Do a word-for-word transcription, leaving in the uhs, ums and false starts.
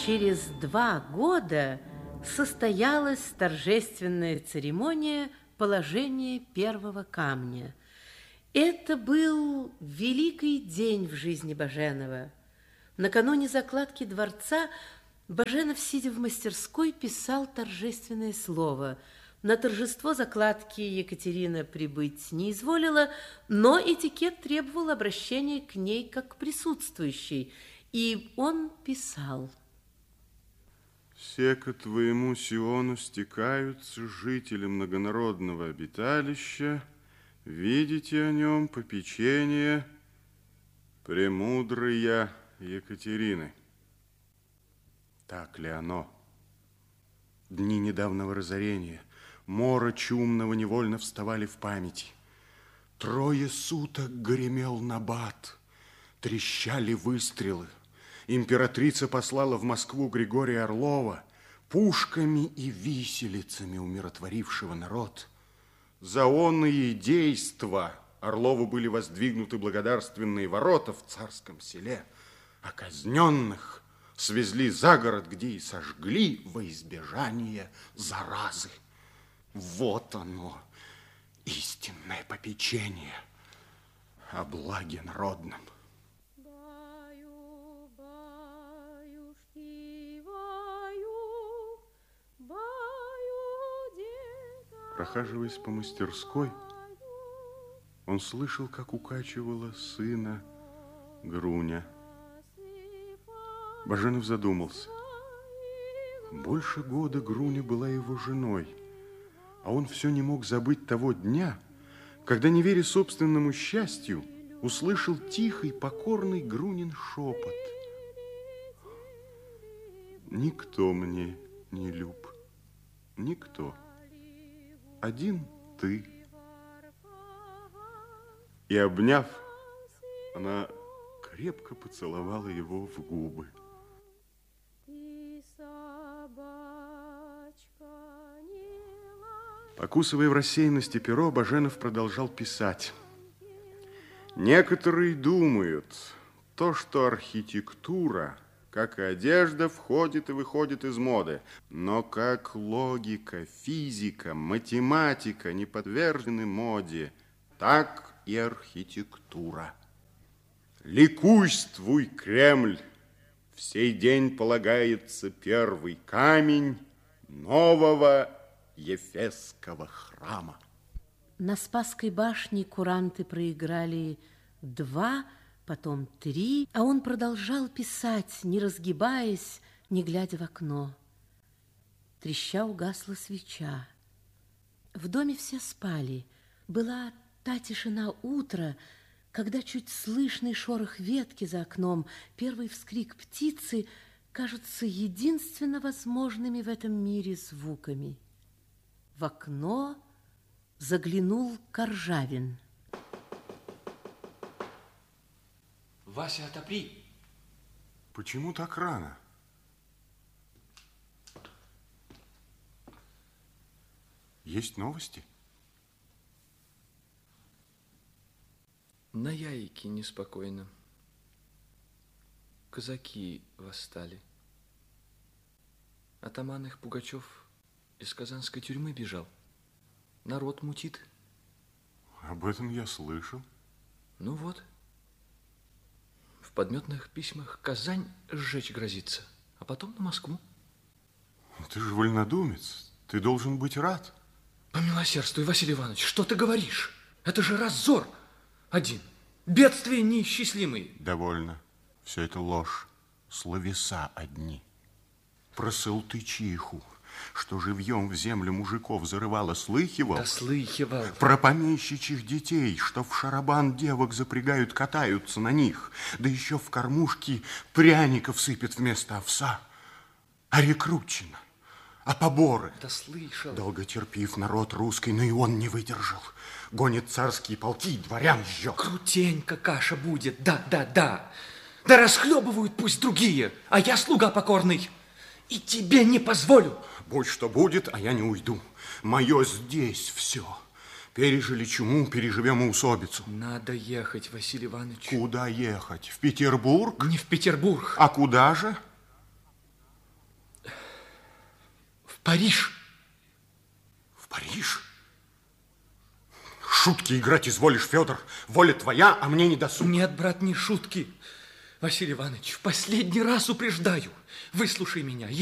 Через два года состоялась торжественная церемония положения первого камня. Это был великий день в жизни Баженова. Накануне закладки дворца Баженов, сидя в мастерской, писал торжественное слово. На торжество закладки Екатерина прибыть не изволила, но этикет требовал обращения к ней как к присутствующей, и он писал: «Все ко твоему Сиону стекаются жители многонародного обиталища, видите о нем попечение премудрая Екатерины». Так ли оно? Дни недавнего разорения, мора чумного невольно вставали в памяти. Трое суток гремел набат, трещали выстрелы. Императрица послала в Москву Григория Орлова, пушками и виселицами умиротворившего народ. За онные действа Орлову были воздвигнуты благодарственные ворота в царском селе, а казненных свезли за город, где и сожгли во избежание заразы. Вот оно, истинное попечение о благе народном. Прохаживаясь по мастерской, он слышал, как укачивала сына Груня. Баженов задумался. Больше года Груня была его женой, а он все не мог забыть того дня, когда, не веря собственному счастью, услышал тихий, покорный Грунин шепот: «Никто мне не люб, никто. Один ты». И, обняв, она крепко поцеловала его в губы. Покусывая в рассеянности перо, Баженов продолжал писать. Некоторые думают, то, что архитектура, как и одежда, входит и выходит из моды, но как логика, физика, математика не подвержены моде, так и архитектура. Ликуйствуй, Кремль! В сей день полагается первый камень нового Ефесского храма. На Спасской башне куранты проиграли два, потом три, а он продолжал писать, не разгибаясь, не глядя в окно. Треща угасла свеча. В доме все спали. Была та тишина утра, когда чуть слышный шорох ветки за окном, первый вскрик птицы кажутся единственно возможными в этом мире звуками. В окно заглянул Коржавин. Вася, отопри. Почему так рано? Есть новости? На Яйке неспокойно. Казаки восстали. Атаман их Пугачев из казанской тюрьмы бежал. Народ мутит. Об этом я слышал. Ну вот. В подметных письмах Казань сжечь грозится, а потом на Москву. Ты же вольнодумец. Ты должен быть рад. Помилосердствуй, Василий Иванович, что ты говоришь? Это же раздор один. Бедствие неисчислимые. Довольно. Все это ложь. Словеса одни. Про Салтычиху, что живьем в землю мужиков зарывало, слыхивал? Да слыхивал. Про помещичьих детей, что в шарабан девок запрягают, катаются на них, да еще в кормушки пряников сыпят вместо овса. А рекрутчина, а поборы. Да слышал. Долготерпив народ русский, но и он не выдержал. Гонит царские полки, дворян жжет. Крутенько каша будет, да, да, да. Да расхлебывают пусть другие, а я слуга покорный. И тебе не позволю. Будь что будет, а я не уйду. Мое здесь все. Пережили чуму, переживем и усобицу. Надо ехать, Василий Иванович. Куда ехать? В Петербург? Не в Петербург. А куда же? Париж. В Париж? Шутки играть изволишь, Федор. Воля твоя, а мне не досуг. Нет, брат, не шутки. Василий Иванович, в последний раз упреждаю. Выслушай меня.